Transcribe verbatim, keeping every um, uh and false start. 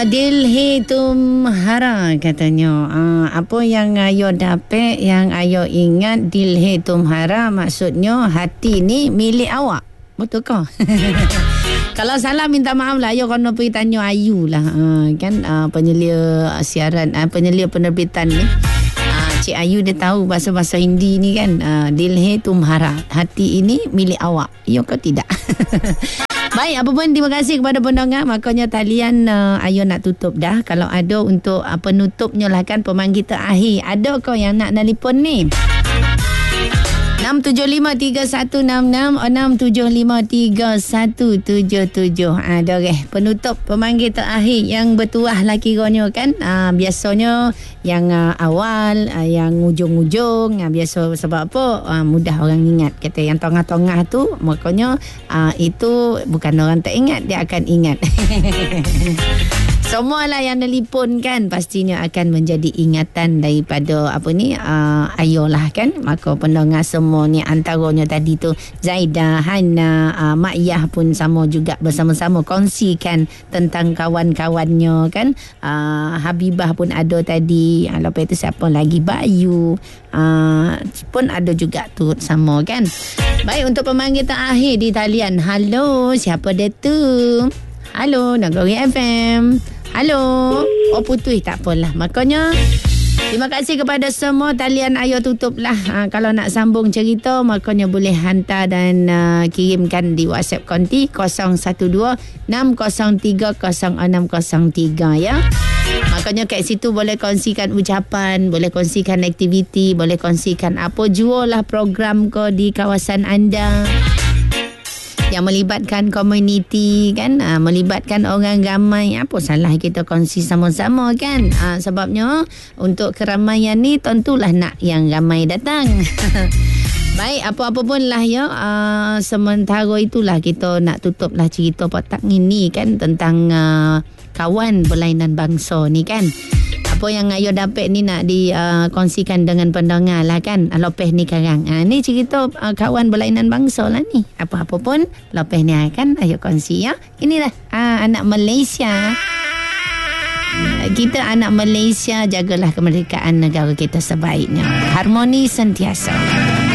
Dilhitum hara katanya. Uh, apa yang ayo dapat, yang ayo ingat, dilhitum hara maksudnya hati ni milik awak. Betul ke? Kalau salah minta maaf lah. Ayo kena pergi tanya Ayu lah. Uh, kan uh, penyelia siaran, uh, penyelia penerbitan ni. Uh, Cik Ayu dia tahu bahasa-bahasa Hindi ni kan. Uh, dilhitum hara. Hati ini milik awak. Ya ke tidak? Baik, apa pun terima kasih kepada pendengar. Makanya talian uh, Ayo nak tutup dah. Kalau ada untuk uh, penutupnya lah kan, pemanggil terakhir. Ada kau yang nak telefon ni? enam tujuh lima tiga satu enam enam enam tujuh lima tiga satu tujuh tujuh. Ada ke penutup pemanggil terakhir yang bertuah lah kiranya kan. Aa, biasanya yang uh, awal, uh, yang ujung-ujung. Uh, biasa sebab apa? Uh, mudah orang ingat. Kata yang tengah-tengah tu, makanya uh, itu bukan orang tak ingat, dia akan ingat. Semualah yang nelipon kan pastinya akan menjadi ingatan daripada apa ni uh, Ayo lah kan. Maka pendengar semua ni antaranya tadi tu Zaida, Hana, uh, Mak Yah pun sama juga bersama-sama kongsikan tentang kawan-kawannya kan. uh, Habibah pun ada tadi. uh, Lepas tu siapa lagi, Bayu uh, pun ada juga tu sama kan. Baik, untuk pemanggil terakhir di talian. Halo, siapa dia tu? Halo, Nagori F M. Halo. Oh, putus, tak apalah. Makanya terima kasih kepada semua. Talian Ayo tutup lah. Ha, kalau nak sambung cerita, makanya boleh hantar dan uh, kirimkan di WhatsApp konti kosong satu dua enam kosong tiga kosong enam kosong tiga ya. Makanya kat situ boleh kongsikan ucapan, boleh kongsikan aktiviti, boleh kongsikan apa jua lah program ke di kawasan anda yang melibatkan komuniti kan, ha, melibatkan orang ramai. Apa salah kita kongsi sama-sama kan. Ha, sebabnya untuk keramaian ni tentulah nak yang ramai datang. Baik, apa-apa pun lah ya. Uh, sementara itulah kita nak tutup lah cerita petang ini kan tentang uh, kawan berlainan bangsa ni kan. Apa yang Ayo dapat ni nak dikongsikan uh, dengan pendengar lah kan. Lepas ni sekarang. Ha, ni cerita uh, kawan berlainan bangsa lah ni. Apa-apa pun lepas ni akan Ayo kongsi ya. Inilah uh, anak Malaysia. Uh, kita anak Malaysia, jagalah kemerdekaan negara kita sebaiknya. Harmoni sentiasa.